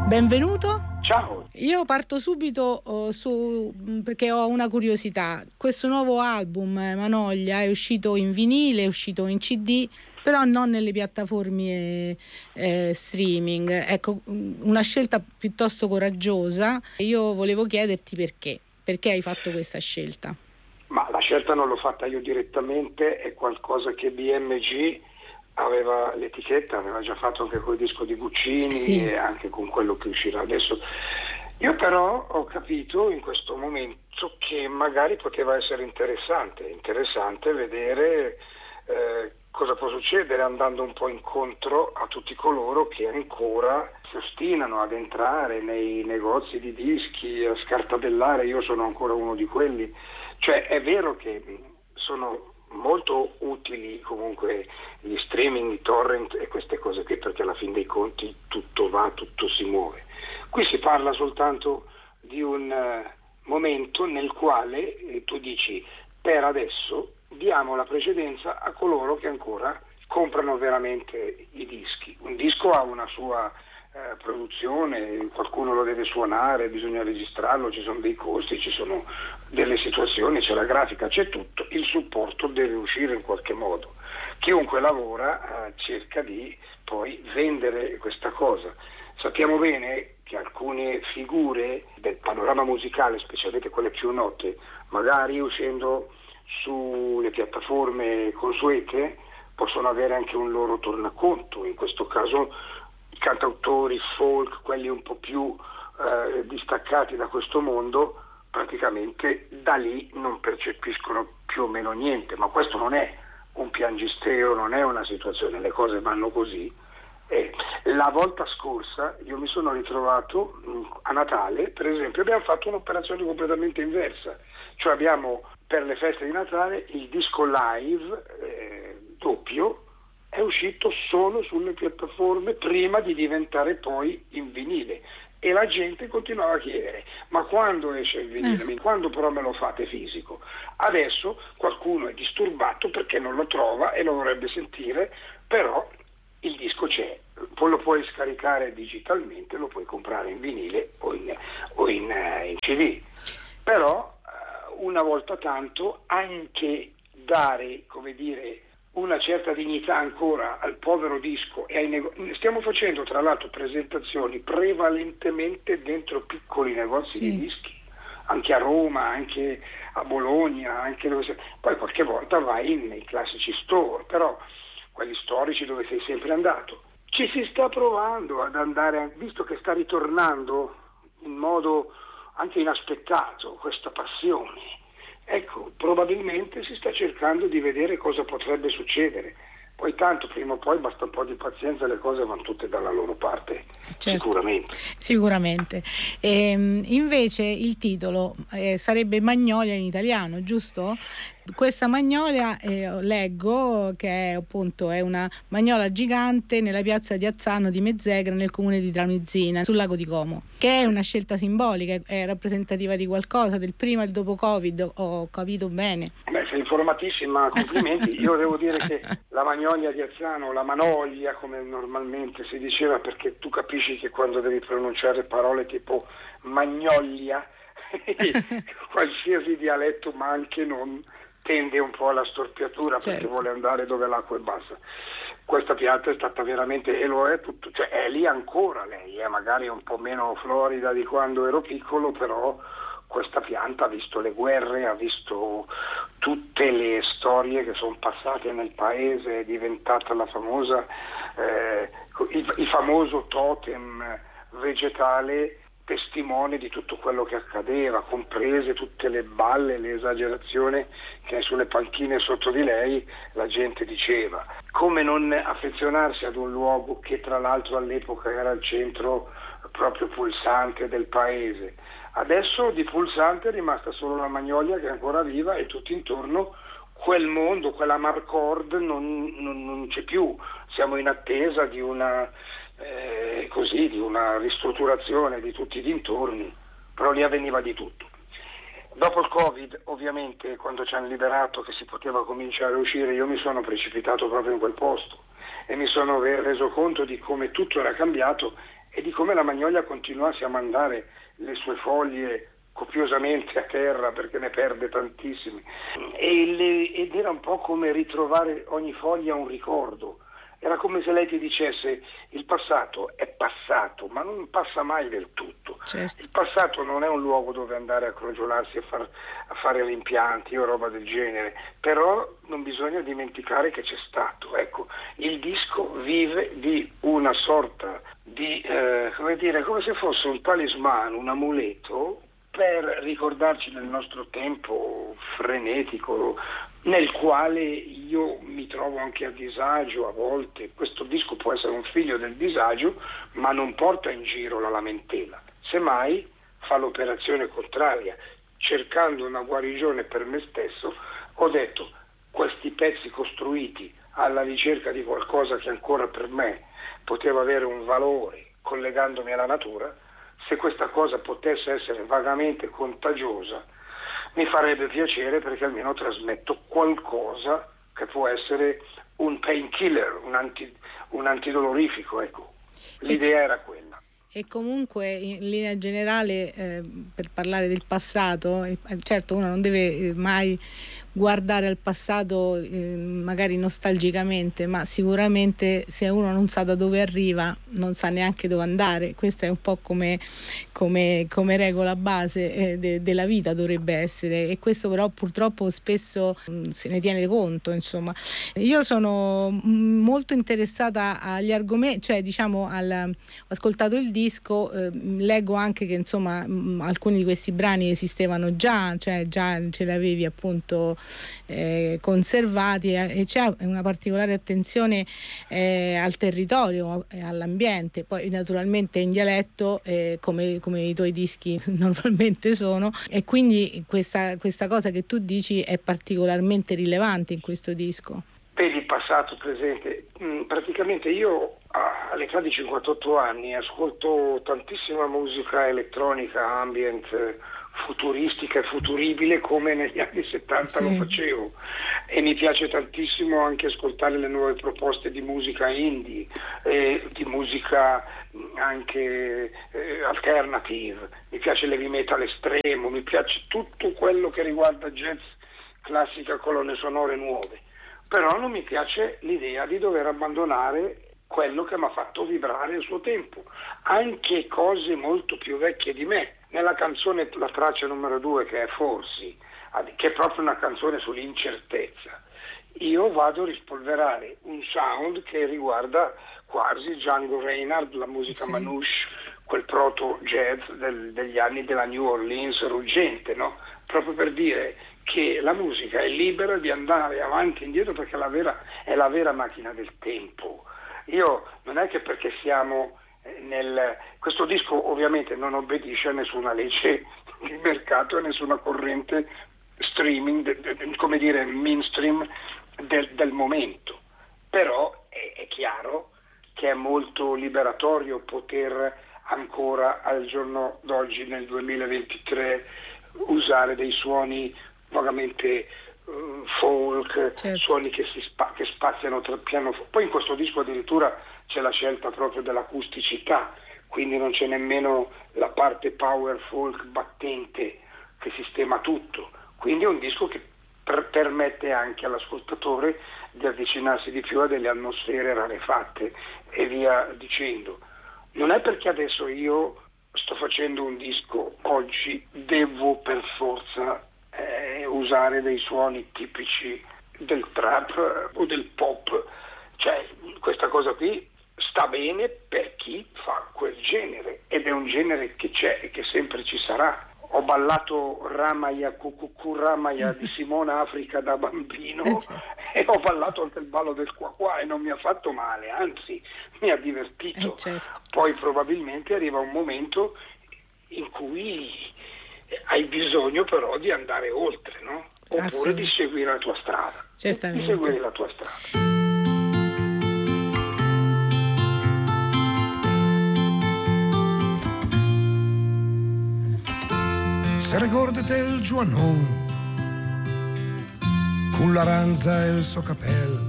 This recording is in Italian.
Benvenuto. Ciao. Io parto subito perché ho una curiosità. Questo nuovo album, Manoglia, è uscito in vinile, è uscito in CD, però non nelle piattaforme streaming. Ecco, una scelta piuttosto coraggiosa. Io volevo chiederti perché hai fatto questa scelta. Ma la scelta non l'ho fatta io direttamente, è qualcosa che BMG aveva, l'etichetta aveva già fatto anche col disco di Guccini, Sì. E anche con quello che uscirà adesso. Io però ho capito in questo momento che magari poteva essere interessante vedere cosa può succedere, andando un po' incontro a tutti coloro che ancora si ostinano ad entrare nei negozi di dischi, a scartabellare. Io sono ancora uno di quelli. Cioè, è vero che sono molto utili comunque gli streaming, i torrent e queste cose qui, perché alla fin dei conti tutto va, tutto si muove. Qui si parla soltanto di un momento nel quale tu dici: per adesso diamo la precedenza a coloro che ancora comprano veramente i dischi. Un disco ha una sua produzione, qualcuno lo deve suonare, bisogna registrarlo, ci sono dei costi, ci sono delle situazioni, c'è la grafica, c'è tutto, il supporto deve uscire in qualche modo. Chiunque lavora cerca di poi vendere questa cosa. Sappiamo bene che alcune figure del panorama musicale, specialmente quelle più note, magari uscendo sulle piattaforme consuete, possono avere anche un loro tornaconto. In questo caso i cantautori folk, quelli un po' più distaccati da questo mondo, praticamente da lì non percepiscono più o meno niente. Ma questo non è un piangisteo, non è una situazione, le cose vanno così. La volta scorsa io mi sono ritrovato a Natale, per esempio, abbiamo fatto un'operazione completamente inversa, cioè abbiamo, per le feste di Natale, il disco live doppio è uscito solo sulle piattaforme prima di diventare poi in vinile, e la gente continuava a chiedere: ma quando esce il vinile? Quando però me lo fate fisico? Adesso qualcuno è disturbato perché non lo trova e lo vorrebbe sentire, però il disco c'è, poi lo puoi scaricare digitalmente, lo puoi comprare in vinile o in CD. Però una volta tanto anche dare, come dire, una certa dignità ancora al povero disco e ai stiamo facendo tra l'altro presentazioni prevalentemente dentro piccoli negozi di dischi, anche a Roma, anche a Bologna, anche poi qualche volta vai nei classici store, però quelli storici dove sei sempre andato. Ci si sta provando ad andare, visto che sta ritornando in modo anche inaspettato questa passione. Ecco, probabilmente si sta cercando di vedere cosa potrebbe succedere. Poi tanto prima o poi basta un po' di pazienza, le cose vanno tutte dalla loro parte, certo. Sicuramente. Invece il titolo sarebbe Magnolia in italiano, giusto? Questa magnolia leggo che appunto è una magnola gigante nella piazza di Azzano di Mezzegra, nel comune di Tramizzina, sul lago di Como, che è una scelta simbolica, è rappresentativa di qualcosa, del prima e il dopo Covid, ho capito bene? Beh, sei informatissima, complimenti. Io devo dire che la magnolia di Azzano, la manoglia come normalmente si diceva, perché tu capisci che quando devi pronunciare parole tipo magnolia, qualsiasi dialetto, ma anche non, tende un po' alla storpiatura, certo, perché vuole andare dove l'acqua è bassa. Questa pianta è stata veramente, e lo è tutto, cioè è lì ancora lei, magari un po' meno florida di quando ero piccolo, però questa pianta ha visto le guerre, ha visto tutte le storie che sono passate nel paese, è diventata la famosa, il famoso totem vegetale, testimone di tutto quello che accadeva, comprese tutte le balle, le esagerazioni che sulle panchine sotto di lei la gente diceva. Come non affezionarsi ad un luogo che tra l'altro all'epoca era il centro proprio pulsante del paese. Adesso di pulsante è rimasta solo la magnolia, che è ancora viva, e tutto intorno quel mondo, quella Marcord non c'è più. Siamo in attesa di una di una ristrutturazione di tutti i dintorni, però lì avveniva di tutto. Dopo il Covid, ovviamente, quando ci hanno liberato che si poteva cominciare a uscire, io mi sono precipitato proprio in quel posto e mi sono reso conto di come tutto era cambiato e di come la Magnolia continuasse a mandare le sue foglie copiosamente a terra perché ne perde tantissimi, ed era un po' come ritrovare ogni foglia un ricordo. Era come se lei ti dicesse: il passato è passato, ma non passa mai del tutto. Certo. Il passato non è un luogo dove andare a crogiolarsi a fare rimpianti o roba del genere, però non bisogna dimenticare che c'è stato. Ecco, il disco vive di una sorta di, come se fosse un talismano, un amuleto per ricordarci del nostro tempo frenetico, nel quale io mi trovo anche a disagio a volte. Questo disco può essere un figlio del disagio, ma non porta in giro la lamentela, semmai fa l'operazione contraria. Cercando una guarigione per me stesso, ho detto: questi pezzi costruiti alla ricerca di qualcosa che ancora per me poteva avere un valore, collegandomi alla natura, se questa cosa potesse essere vagamente contagiosa, mi farebbe piacere, perché almeno trasmetto qualcosa che può essere un painkiller, un antidolorifico, ecco. L'idea era quella. E comunque in linea generale, per parlare del passato, certo uno non deve mai guardare al passato magari nostalgicamente, ma sicuramente se uno non sa da dove arriva non sa neanche dove andare. Questa è un po' come regola base della vita, dovrebbe essere, e questo però purtroppo spesso se ne tiene conto, insomma. Io sono molto interessata agli argomenti, cioè diciamo ho ascoltato il disco, leggo anche che insomma alcuni di questi brani esistevano già, cioè già ce li avevi appunto conservati, e c'è una particolare attenzione al territorio, all'ambiente, poi naturalmente in dialetto come i tuoi dischi normalmente sono, e quindi questa cosa che tu dici è particolarmente rilevante in questo disco. Vedi, passato, presente. Praticamente io all'età di 58 anni ascolto tantissima musica elettronica, ambient, futuristica e futuribile, come negli anni 70 sì. Lo facevo, e mi piace tantissimo anche ascoltare le nuove proposte di musica indie, di musica anche alternative. Mi piace l'heavy metal estremo, mi piace tutto quello che riguarda jazz, classica, colonne sonore nuove, però non mi piace l'idea di dover abbandonare quello che mi ha fatto vibrare il suo tempo, anche cose molto più vecchie di me. Nella canzone, la traccia numero 2, che è Forsi, che è proprio una canzone sull'incertezza, io vado a rispolverare un sound che riguarda quasi Django Reinhardt, la musica sì. Manouche, quel proto jazz degli anni della New Orleans ruggente, no? Proprio per dire che la musica è libera di andare avanti e indietro, perché è la vera macchina del tempo. Io non è che perché siamo questo disco ovviamente non obbedisce a nessuna legge di mercato, a nessuna corrente streaming, come dire mainstream del momento, però è chiaro che è molto liberatorio poter ancora al giorno d'oggi, nel 2023, usare dei suoni vagamente folk, certo. Suoni che spaziano tra piano. Poi in questo disco addirittura c'è la scelta proprio dell'acusticità, quindi non c'è nemmeno la parte power folk battente che sistema tutto, quindi è un disco che permette anche all'ascoltatore di avvicinarsi di più a delle atmosfere rarefatte e via dicendo. Non è perché adesso io sto facendo un disco oggi devo per forza usare dei suoni tipici del trap o del pop, cioè questa cosa qui sta bene per chi fa quel genere, ed è un genere che c'è e che sempre ci sarà. Ho ballato Ramaya Cucucù Ramaya di Simona Africa da bambino e ho ballato anche il ballo del qua qua e non mi ha fatto male, anzi mi ha divertito. Certo. Poi probabilmente arriva un momento in cui hai bisogno però di andare oltre, no? Oppure di seguire la tua strada. Certamente. Di seguire la tua strada. Se ricordate il giovanone con l'aranza e il suo capello,